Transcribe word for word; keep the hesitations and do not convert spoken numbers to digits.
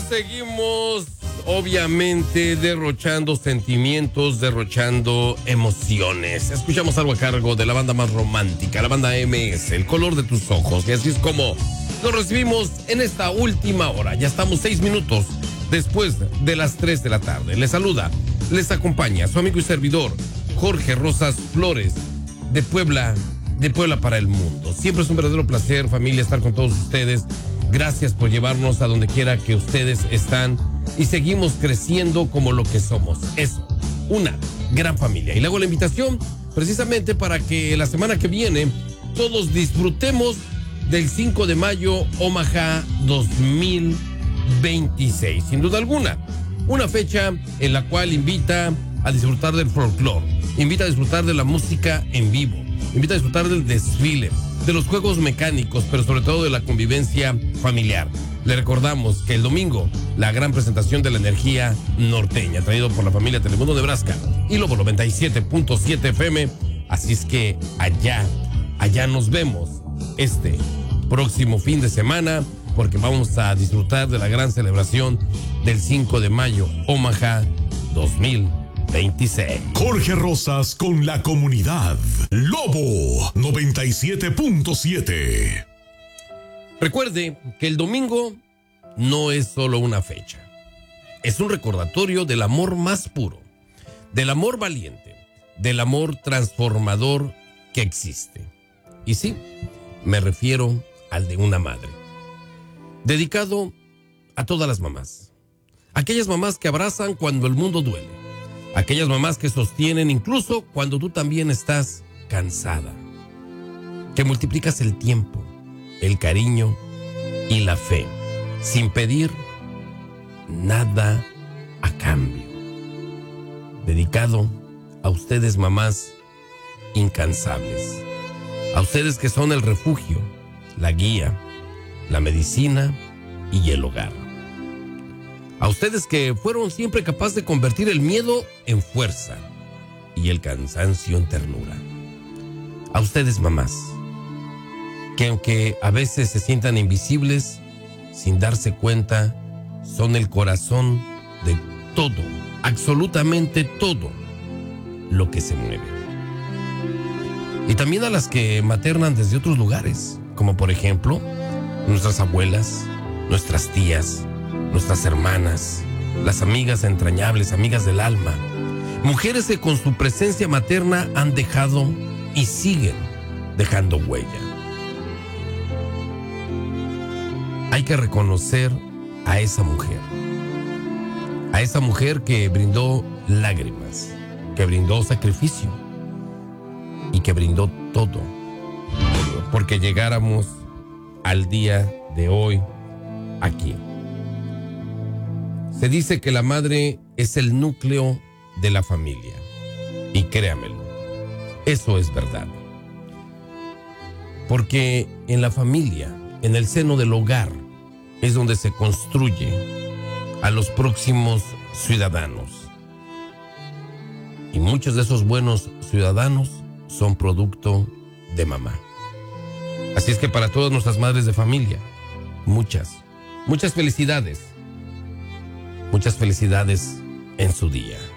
seguimos, obviamente, derrochando sentimientos, derrochando emociones. Escuchamos algo a cargo de la banda más romántica, la banda M S, El color de tus ojos. Y así es como lo recibimos en esta última hora. Ya estamos seis minutos después de las tres de la tarde. Les saluda, les acompaña su amigo y servidor, Jorge Rosas Flores, de Puebla, de Puebla para el mundo. Siempre es un verdadero placer, familia, estar con todos ustedes. Gracias por llevarnos a donde quiera que ustedes están y seguimos creciendo como lo que somos. Es una gran familia. Y le hago la invitación precisamente para que la semana que viene todos disfrutemos del cinco de mayo Omaha dos mil veintiséis. Sin duda alguna, una fecha en la cual invita a disfrutar del folclore, invita a disfrutar de la música en vivo, invita a disfrutar del desfile, de los juegos mecánicos, pero sobre todo de la convivencia familiar. Le recordamos que el domingo, la gran presentación de la energía norteña, traído por la familia Telemundo Nebraska y Lobo noventa y siete punto siete F M. Así es que allá, allá nos vemos este próximo fin de semana, porque vamos a disfrutar de la gran celebración del cinco de mayo, Omaha dos mil veintiséis. Jorge Rosas con la comunidad. Lobo noventa y siete punto siete. Recuerde que el domingo no es solo una fecha. Es un recordatorio del amor más puro, del amor valiente, del amor transformador que existe. Y sí, me refiero al de una madre. Dedicado a todas las mamás. Aquellas mamás que abrazan cuando el mundo duele. Aquellas mamás que sostienen incluso cuando tú también estás cansada. Que multiplicas el tiempo, el cariño y la fe, sin pedir nada a cambio. Dedicado a ustedes, mamás incansables. A ustedes que son el refugio, la guía, la medicina y el hogar. A ustedes que fueron siempre capaces de convertir el miedo en fuerza y el cansancio en ternura. A ustedes, mamás, que aunque a veces se sientan invisibles, sin darse cuenta, son el corazón de todo, absolutamente todo lo que se mueve. Y también a las que maternan desde otros lugares, como por ejemplo, nuestras abuelas, nuestras tías, nuestras hermanas, las amigas entrañables, amigas del alma, mujeres que con su presencia materna han dejado y siguen dejando huella. Hay que reconocer a esa mujer, a esa mujer que brindó lágrimas, que brindó sacrificio y que brindó todo, porque llegáramos al día de hoy aquí. Se dice que la madre es el núcleo de la familia. Y créamelo, eso es verdad. Porque en la familia, en el seno del hogar, es donde se construye a los próximos ciudadanos. Y muchos de esos buenos ciudadanos son producto de mamá. Así es que para todas nuestras madres de familia, muchas, muchas felicidades. Muchas felicidades en su día.